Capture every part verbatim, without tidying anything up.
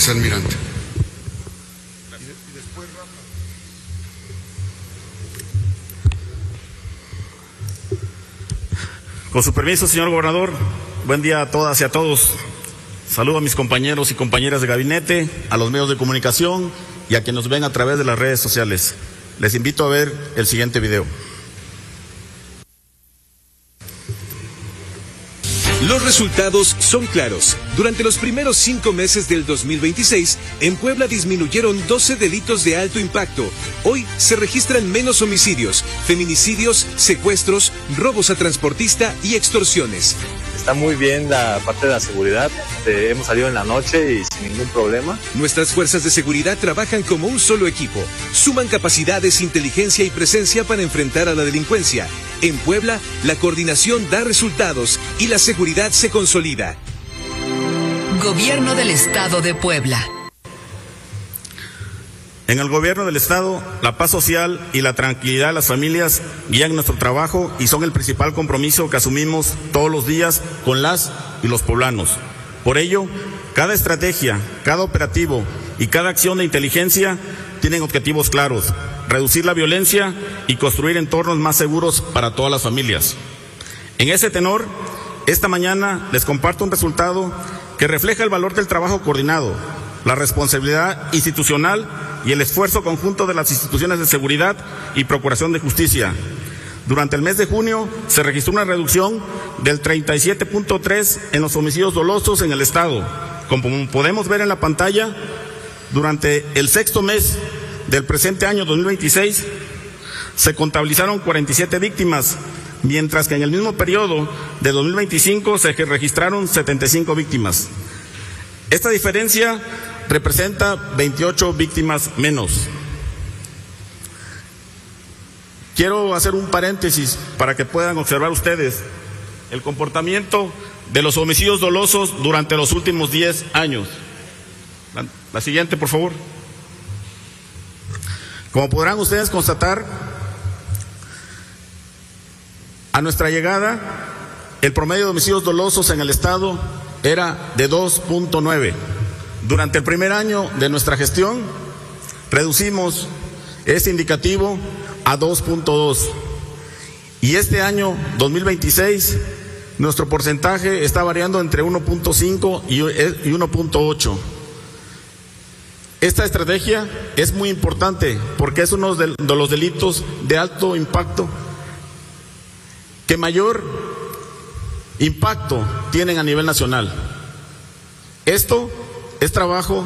vicealmirante. Con su permiso, señor gobernador, buen día a todas y a todos. Saludo a mis compañeros y compañeras de gabinete, a los medios de comunicación y a quienes nos ven a través de las redes sociales. Les invito a ver el siguiente video. Los resultados son claros. Durante los primeros cinco meses del dos mil veintiséis, en Puebla disminuyeron doce delitos de alto impacto. Hoy se registran menos homicidios, feminicidios, secuestros, robos a transportista y extorsiones. Está muy bien la parte de la seguridad. Eh, hemos salido en la noche y sin ningún problema. Nuestras fuerzas de seguridad trabajan como un solo equipo. Suman capacidades, inteligencia y presencia para enfrentar a la delincuencia. En Puebla, la coordinación da resultados y la seguridad se consolida. Gobierno del Estado de Puebla. En el gobierno del Estado, la paz social y la tranquilidad de las familias guían nuestro trabajo y son el principal compromiso que asumimos todos los días con las y los poblanos. Por ello, cada estrategia, cada operativo y cada acción de inteligencia tienen objetivos claros: reducir la violencia y construir entornos más seguros para todas las familias. En ese tenor, esta mañana les comparto un resultado que refleja el valor del trabajo coordinado, la responsabilidad institucional y el esfuerzo conjunto de las instituciones de seguridad y procuración de justicia. Durante el mes de junio se registró una reducción del treinta y siete punto tres en los homicidios dolosos en el Estado. Como podemos ver en la pantalla, durante el sexto mes del presente año dos mil veintiséis se contabilizaron cuarenta y siete víctimas, mientras que en el mismo periodo de dos mil veinticinco se registraron setenta y cinco víctimas. Esta diferencia representa veintiocho víctimas menos. Quiero hacer un paréntesis para que puedan observar ustedes el comportamiento de los homicidios dolosos durante los últimos diez años. La, la siguiente, por favor. Como podrán ustedes constatar, a nuestra llegada, el promedio de homicidios dolosos en el Estado era de dos punto nueve. Durante el primer año de nuestra gestión, reducimos este indicativo a dos punto dos. Y este año, dos mil veintiséis, nuestro porcentaje está variando entre uno punto cinco y uno punto ocho. Esta estrategia es muy importante porque es uno de los delitos de alto impacto que mayor impacto tienen a nivel nacional. Esto es trabajo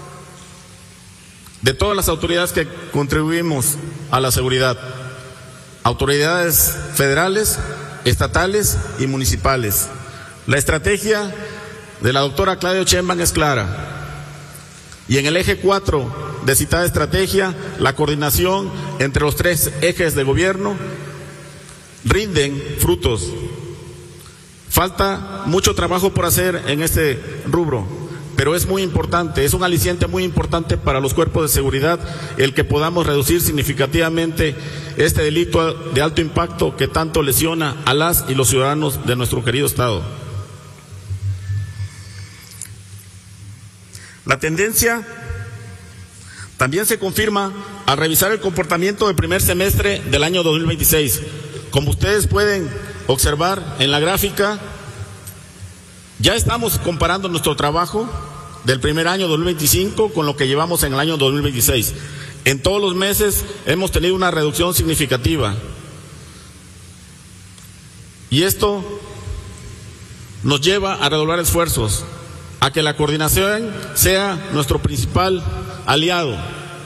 de todas las autoridades que contribuimos a la seguridad, autoridades federales, estatales y municipales. La estrategia de la doctora Claudia Sheinbaum es clara, y en el eje cuatro de citada estrategia, la coordinación entre los tres ejes de gobierno rinden frutos. Falta mucho trabajo por hacer en este rubro, pero es muy importante, es un aliciente muy importante para los cuerpos de seguridad el que podamos reducir significativamente este delito de alto impacto que tanto lesiona a las y los ciudadanos de nuestro querido Estado. La tendencia también se confirma al revisar el comportamiento del primer semestre del año dos mil veintiséis. Como ustedes pueden observar en la gráfica, ya estamos comparando nuestro trabajo del primer año dos mil veinticinco con lo que llevamos en el año dos mil veintiséis. En todos los meses hemos tenido una reducción significativa. Y esto nos lleva a redoblar esfuerzos, a que la coordinación sea nuestro principal aliado.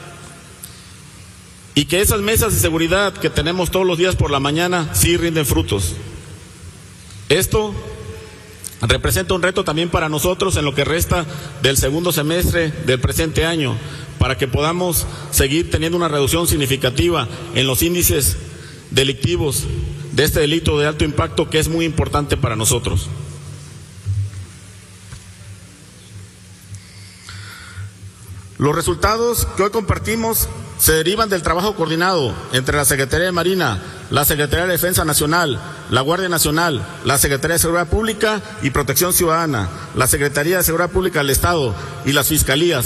Y que esas mesas de seguridad que tenemos todos los días por la mañana sí rinden frutos. Esto representa un reto también para nosotros en lo que resta del segundo semestre del presente año, para que podamos seguir teniendo una reducción significativa en los índices delictivos de este delito de alto impacto que es muy importante para nosotros. Los resultados que hoy compartimos se derivan del trabajo coordinado entre la Secretaría de Marina, la Secretaría de Defensa Nacional, la Guardia Nacional, la Secretaría de Seguridad Pública y Protección Ciudadana, la Secretaría de Seguridad Pública del Estado y las Fiscalías,